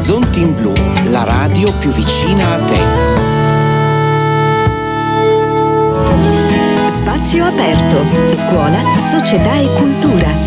Orizzonti in Blu, la radio più vicina a te. Spazio aperto. Scuola, società e cultura.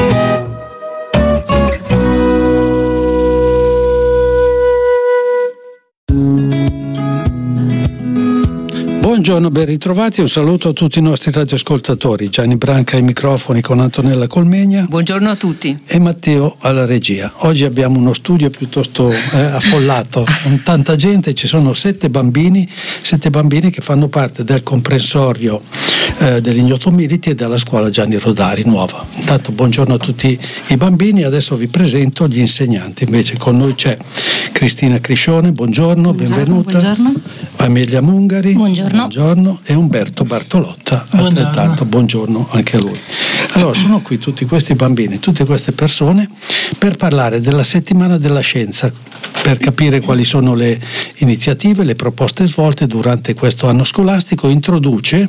Buongiorno, ben ritrovati, un saluto a tutti i nostri radioascoltatori. Gianni Branca ai microfoni con Antonella Colmegna. Buongiorno a tutti. E Matteo alla regia. Oggi abbiamo uno studio piuttosto affollato, con tanta gente, ci sono 7 bambini che fanno parte del comprensorio dell'Ignoto Militi e della scuola Gianni Rodari nuova. Intanto buongiorno a tutti i bambini, adesso vi presento gli insegnanti. Invece con noi c'è Cristina Criscione, buongiorno, benvenuta. Buongiorno. Amelia Mungari. Buongiorno. E Umberto Bartolotta, altrettanto buongiorno anche a lui. Allora, sono qui tutti questi bambini, tutte queste persone per parlare della settimana della scienza, per capire quali sono le iniziative, le proposte svolte durante questo anno scolastico. Introduce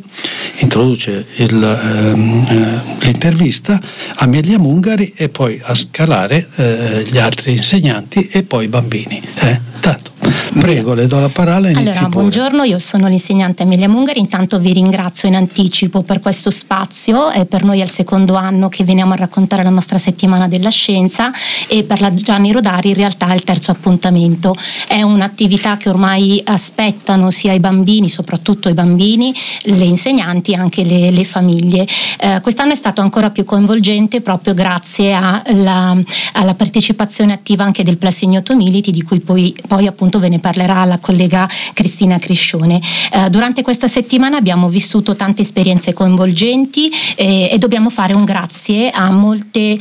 l'intervista Amelia Mungari e poi a scalare gli altri insegnanti e poi i bambini. Tanto, prego, le do la parola. Allora, buongiorno, io sono l'insegnante Amelia Mungari. Intanto vi ringrazio in anticipo per questo spazio. Per noi è il secondo anno che veniamo a raccontare la nostra settimana della scienza e per la Gianni Rodari in realtà è il terzo appuntamento. È un'attività che ormai aspettano sia i bambini, soprattutto i bambini, le insegnanti e anche le famiglie. Quest'anno è stato ancora più coinvolgente proprio grazie alla partecipazione attiva anche del Plesso Ignoto Militi, di cui poi appunto ve ne parlerà la collega Cristina Criscione. Durante questa settimana abbiamo vissuto tante esperienze coinvolgenti e dobbiamo fare un grazie a molte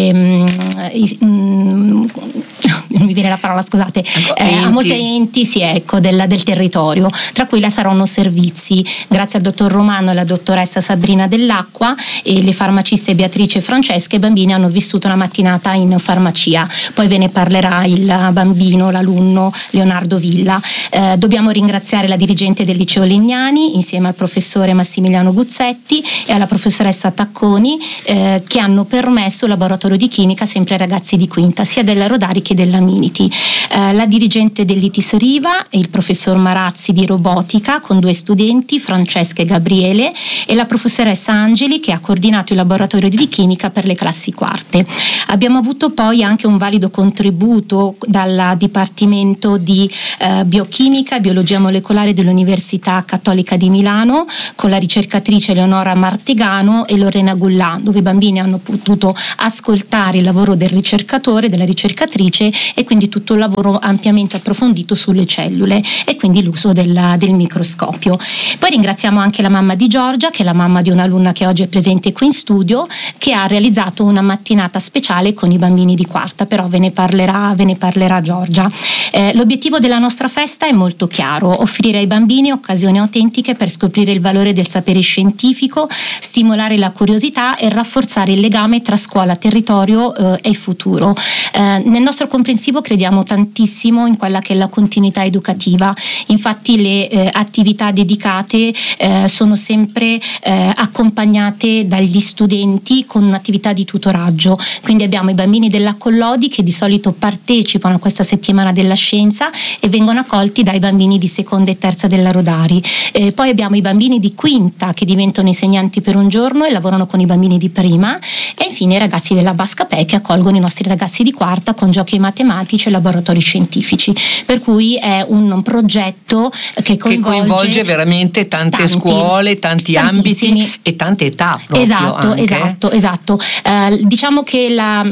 non mi viene la parola, scusate, a molte enti del territorio, tra cui la Saronno Servizi. Grazie al dottor Romano e alla dottoressa Sabrina Dell'Acqua e le farmaciste Beatrice e Francesca, i bambini hanno vissuto una mattinata in farmacia. Poi ve ne parlerà il bambino, l'alunno Leonardo Villa. Dobbiamo ringraziare la dirigente del liceo Legnani insieme al professore Massimiliano Guzzetti e alla professoressa Tacconi che hanno permesso il laboratorio di chimica sempre ai ragazzi di quinta, sia della Rodari che della Militi. La dirigente dell'ITIS Riva e il professor Marazzi di robotica con 2 studenti, Francesca e Gabriele, e la professoressa Angeli che ha coordinato il laboratorio di chimica per le classi quarte. Abbiamo avuto poi anche un valido contributo dal Dipartimento di Biochimica e Biologia Molecolare dell'Università Cattolica di Milano con la ricercatrice Eleonora Martegano e Lorena Gullà, dove i bambini hanno potuto ascoltare il lavoro del ricercatore, della ricercatrice e quindi tutto il lavoro ampiamente approfondito sulle cellule e quindi l'uso del microscopio. Poi ringraziamo anche la mamma di Giorgia, che è la mamma di un'alunna che oggi è presente qui in studio, che ha realizzato una mattinata speciale con i bambini di quarta, però ve ne parlerà Giorgia. L'obiettivo della nostra festa è molto chiaro: offrire ai bambini occasioni autentiche per scoprire il valore del sapere scientifico, stimolare la curiosità e rafforzare il legame tra scuola, territorio e futuro. Nel nostro comprensivo crediamo tantissimo in quella che è la continuità educativa, infatti le attività dedicate sono sempre accompagnate dagli studenti con un'attività di tutoraggio, quindi abbiamo i bambini della Collodi che di solito partecipano a questa settimana della scienza e vengono accolti dai bambini di seconda e terza della Rodari. Poi abbiamo i bambini di quinta che diventano insegnanti per un giorno e lavorano con i bambini di prima, e infine i ragazzi della Bascapè che accolgono i nostri ragazzi di quarta con giochi matematici e laboratori scientifici, per cui è un progetto che coinvolge veramente tante scuole, tanti ambiti e tante età proprio. Esatto. Diciamo che la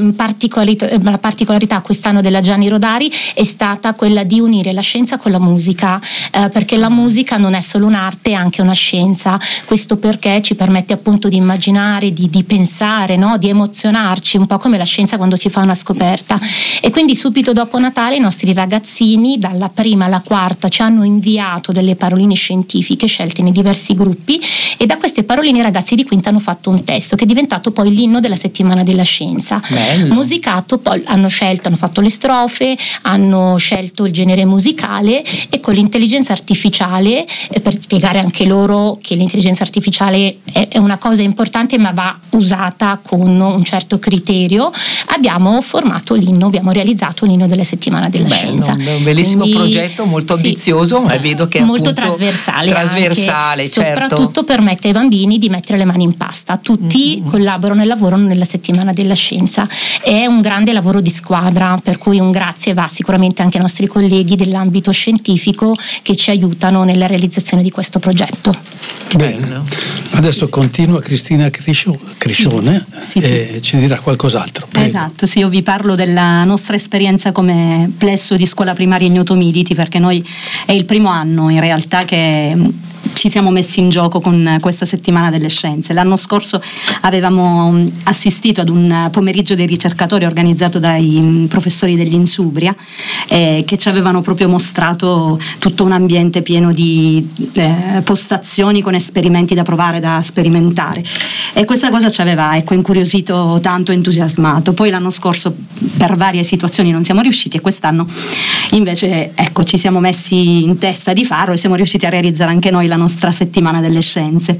particolarità quest'anno della Gianni Rodari è stata quella di unire la scienza con la musica, perché la musica non è solo un'arte, è anche una scienza. Questo perché ci permette appunto di immaginare, di pensare, no? Di emozionarci, un po' come la scienza quando si fa una scoperta. E quindi subito dopo Natale i nostri ragazzini dalla prima alla quarta ci hanno inviato delle paroline scientifiche scelte nei diversi gruppi, e da queste paroline i ragazzi di quinta hanno fatto un testo che è diventato poi l'inno della settimana della scienza. Bello. Musicato, poi hanno fatto le strofe, hanno scelto il genere musicale, e con l'intelligenza artificiale, per spiegare anche loro che l'intelligenza artificiale è una cosa importante ma va usata con un certo criterio, abbiamo realizzato l'inno termine della settimana della scienza. Un bellissimo progetto, molto ambizioso, ma vedo che è molto trasversale, anche, soprattutto permette ai bambini di mettere le mani in pasta. Tutti collaborano e lavorano nella settimana della scienza. È un grande lavoro di squadra, per cui un grazie va sicuramente anche ai nostri colleghi dell'ambito scientifico che ci aiutano nella realizzazione di questo progetto. Bene, adesso continua Cristina Criscione e ci dirà qualcos'altro. Prego. Esatto, sì, io vi parlo della nostra esperienza come plesso di scuola primaria Ignoto Militi, perché noi è il primo anno in realtà che ci siamo messi in gioco con questa settimana delle scienze. L'anno scorso avevamo assistito ad un pomeriggio dei ricercatori organizzato dai professori dell'Insubria che ci avevano proprio mostrato tutto un ambiente pieno di postazioni con esperimenti da provare, da sperimentare, e questa cosa ci aveva incuriosito tanto, entusiasmato. Poi l'anno scorso per varie situazioni non siamo riusciti e quest'anno invece ci siamo messi in testa di farlo e siamo riusciti a realizzare anche noi la nostra settimana delle scienze.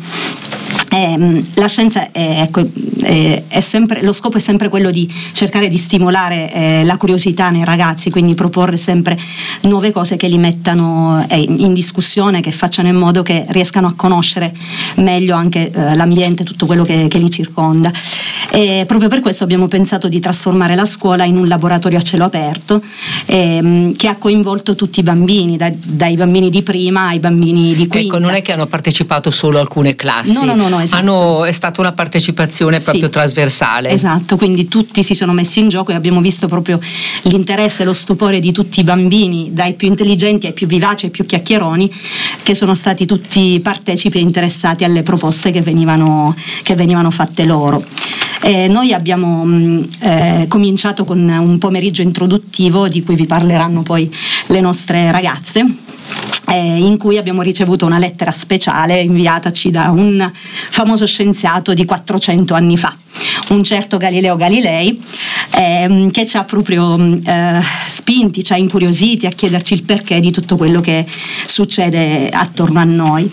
La scienza è sempre, lo scopo è sempre quello di cercare di stimolare la curiosità nei ragazzi, quindi proporre sempre nuove cose che li mettano in discussione, che facciano in modo che riescano a conoscere meglio anche l'ambiente, tutto quello che li circonda. E proprio per questo abbiamo pensato di trasformare la scuola in un laboratorio a cielo aperto che ha coinvolto tutti i bambini, dai bambini di prima ai bambini di quinta. Non è che hanno partecipato solo alcune classi, no, esatto. È stata una partecipazione proprio trasversale. Esatto, quindi tutti si sono messi in gioco e abbiamo visto proprio l'interesse e lo stupore di tutti i bambini, dai più intelligenti ai più vivaci ai più chiacchieroni, che sono stati tutti partecipi e interessati alle proposte che venivano fatte loro. Noi abbiamo cominciato con un pomeriggio introduttivo di cui vi parleranno poi le nostre ragazze, in cui abbiamo ricevuto una lettera speciale inviataci da un famoso scienziato di 400 anni fa, un certo Galileo Galilei, che ci ha proprio spinti, ci ha incuriositi a chiederci il perché di tutto quello che succede attorno a noi.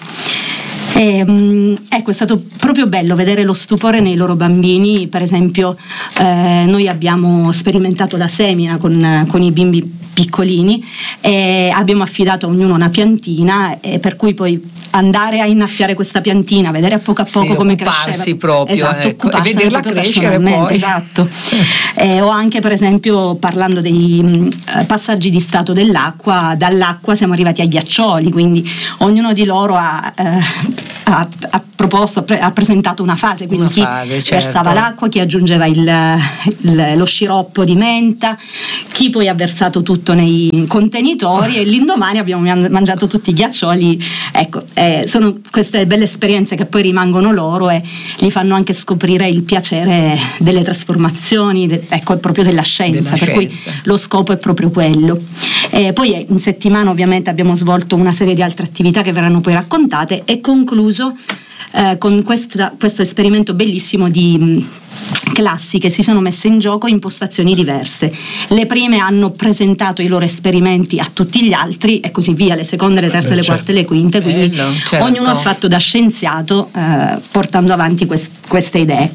È stato proprio bello vedere lo stupore nei loro bambini. Per esempio noi abbiamo sperimentato la semina con i bimbi piccolini e abbiamo affidato a ognuno una piantina, per cui poi andare a innaffiare questa piantina, vedere a poco come cresceva, proprio, esatto, e vederla crescere poi. Esatto. O anche per esempio parlando dei passaggi di stato dell'acqua, dall'acqua siamo arrivati ai ghiaccioli, quindi ognuno di loro ha presentato una fase, quindi chi versava l'acqua, chi aggiungeva lo sciroppo di menta, chi poi ha versato tutto nei contenitori e l'indomani abbiamo mangiato tutti i ghiaccioli. Sono queste belle esperienze che poi rimangono loro e li fanno anche scoprire il piacere delle trasformazioni, proprio della scienza, per cui lo scopo è proprio quello. Poi in settimana ovviamente abbiamo svolto una serie di altre attività che verranno poi raccontate e concluso con questo esperimento bellissimo di classi che si sono messe in gioco in postazioni diverse. Le prime hanno presentato i loro esperimenti a tutti gli altri e così via, le seconde, le terze, le quarte, le quinte, quindi ognuno ha fatto da scienziato portando avanti queste idee,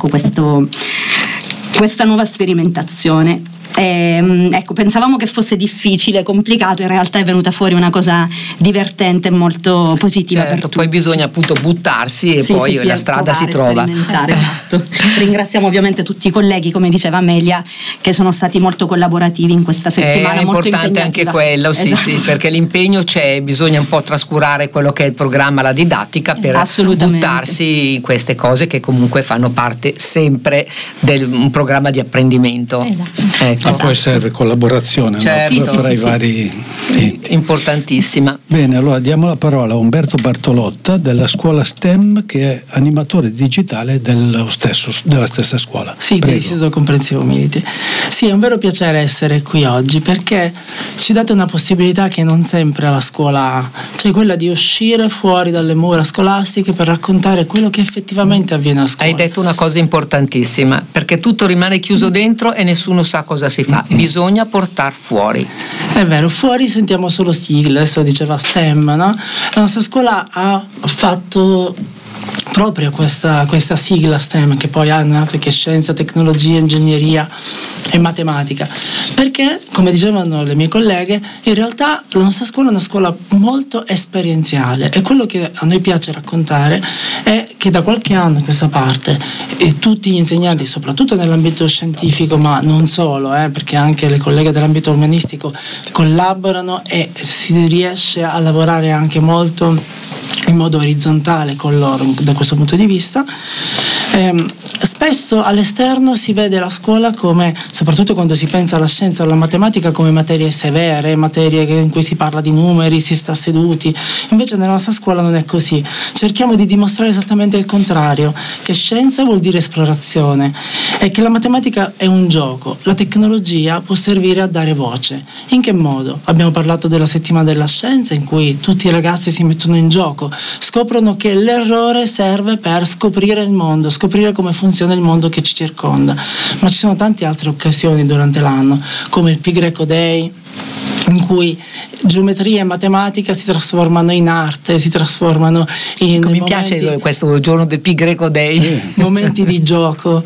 questa nuova sperimentazione. Pensavamo che fosse difficile, complicato, in realtà è venuta fuori una cosa divertente e molto positiva per tutti. Poi bisogna appunto buttarsi e poi la strada si trova. Esatto. Ringraziamo ovviamente tutti i colleghi, come diceva Amelia, che sono stati molto collaborativi in questa settimana. È molto importante anche quello, esatto. sì, perché l'impegno c'è, bisogna un po' trascurare quello che è il programma, la dididattica, per buttarsi in queste cose che comunque fanno parte sempre di un programma di apprendimento. Esatto. Ma poi serve collaborazione tra i vari enti. Importantissima. Bene, allora diamo la parola a Umberto Bartolotta della scuola STEM, che è animatore digitale della stessa scuola. Sì, dell'Istituto Comprensivo Militi. Sì, è un vero piacere essere qui oggi perché ci date una possibilità che non sempre la scuola ha, cioè quella di uscire fuori dalle mura scolastiche per raccontare quello che effettivamente avviene a scuola. Hai detto una cosa importantissima, perché tutto rimane chiuso dentro e nessuno sa cosa si fa, bisogna portar fuori. È vero, fuori sentiamo solo sigle, adesso diceva STEM, no? La nostra scuola ha fatto proprio questa sigla STEM, che poi hanno altro che scienza, tecnologia, ingegneria e matematica, perché, come dicevano le mie colleghe, in realtà la nostra scuola è una scuola molto esperienziale, e quello che a noi piace raccontare è che da qualche anno a questa parte tutti gli insegnanti, soprattutto nell'ambito scientifico, ma non solo, perché anche le colleghe dell'ambito umanistico collaborano e si riesce a lavorare anche molto in modo orizzontale con loro da questo punto di vista. Spesso all'esterno si vede la scuola come, soprattutto quando si pensa alla scienza o alla matematica, come materie severe, materie in cui si parla di numeri, si sta seduti. Invece nella nostra scuola non è così. Cerchiamo di dimostrare esattamente il contrario, che scienza vuol dire esplorazione e che la matematica è un gioco. La tecnologia può servire a dare voce. In che modo? Abbiamo parlato della settimana della scienza, in cui tutti i ragazzi si mettono in gioco, scoprono che l'errore serve per scoprire il mondo, scoprire come funziona il mondo che ci circonda. Ma ci sono tante altre occasioni durante l'anno, come il Pi Greco Day, in cui geometria e matematica si trasformano in arte, si trasformano in mi momenti, piace questo giorno del Pi Greco Day, momenti di gioco,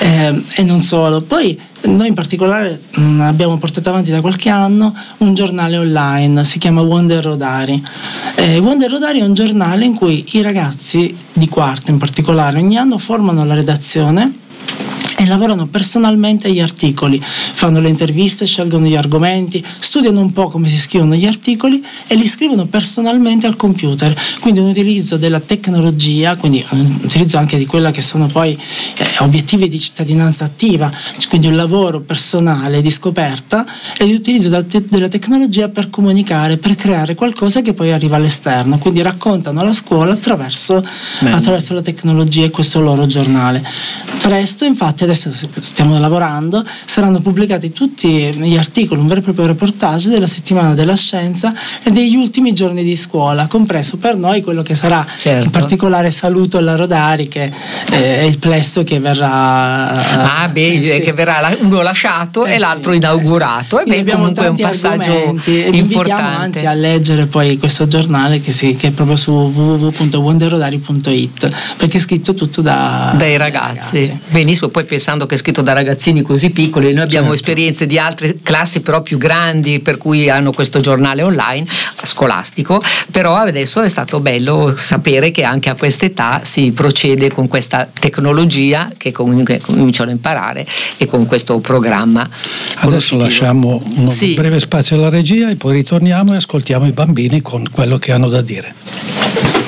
e non solo. Poi noi in particolare abbiamo portato avanti da qualche anno un giornale online, si chiama Wonder Rodari. Wonder Rodari è un giornale in cui i ragazzi di quarta in particolare ogni anno formano la redazione e lavorano personalmente agli articoli, fanno le interviste, scelgono gli argomenti, studiano un po' come si scrivono gli articoli e li scrivono personalmente al computer. Quindi un utilizzo della tecnologia, quindi un utilizzo anche di quella che sono poi obiettivi di cittadinanza attiva, quindi un lavoro personale di scoperta e di utilizzo della tecnologia per comunicare, per creare qualcosa che poi arriva all'esterno. Quindi raccontano la scuola attraverso la tecnologia e questo loro giornale. Presto, infatti, adesso stiamo lavorando, saranno pubblicati tutti gli articoli, un vero e proprio reportage della settimana della scienza e degli ultimi giorni di scuola, compreso per noi quello che sarà, certo, in particolare saluto alla Rodari, che è il plesso che verrà che verrà uno lasciato e l'altro inaugurato. E abbiamo comunque un passaggio importante. Invitiamo anzi a leggere poi questo giornale che è proprio su www.wonderrodari.it, perché è scritto tutto dai ragazzi. Benissimo, poi pensando che è scritto da ragazzini così piccoli, noi abbiamo esperienze di altre classi però più grandi, per cui hanno questo giornale online scolastico, però adesso è stato bello sapere che anche a quest'età si procede con questa tecnologia che comunque cominciano a imparare e con questo programma. Adesso lasciamo un breve spazio alla regia e poi ritorniamo e ascoltiamo i bambini con quello che hanno da dire.